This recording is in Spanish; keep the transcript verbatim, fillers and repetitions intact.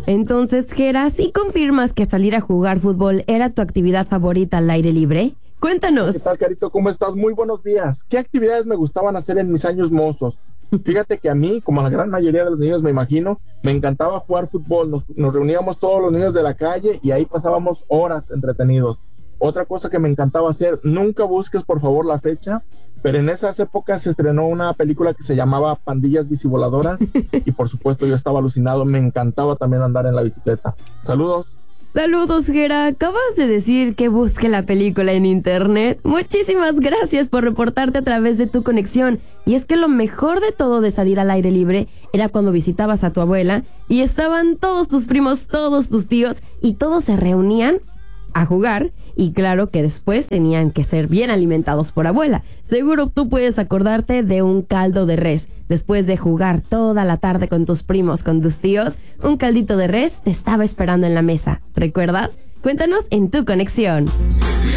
Entonces, Gera, ¿sí confirmas que salir a jugar fútbol era tu actividad favorita al aire libre? Cuéntanos. ¿Qué tal, Carito? ¿Cómo estás? Muy buenos días. ¿Qué actividades me gustaban hacer en mis años mozos? Fíjate que a mí, como a la gran mayoría de los niños, me imagino, me encantaba jugar fútbol. Nos, nos reuníamos todos los niños de la calle y ahí pasábamos horas entretenidos. Otra cosa que me encantaba hacer, nunca busques por favor la fecha, pero en esas épocas se estrenó una película que se llamaba Pandillas Bicivoladoras y por supuesto yo estaba alucinado, me encantaba también andar en la bicicleta. Saludos. Saludos, Gera. Acabas de decir que busque la película en internet. Muchísimas gracias por reportarte a través de tu conexión. Y es que lo mejor de todo de salir al aire libre era cuando visitabas a tu abuela y estaban todos tus primos, todos tus tíos y todos se reunían a jugar, y claro que después tenían que ser bien alimentados por abuela. Seguro tú puedes acordarte de un caldo de res. Después de jugar toda la tarde con tus primos, con tus tíos, un caldito de res te estaba esperando en la mesa. ¿Recuerdas? Cuéntanos en tu conexión.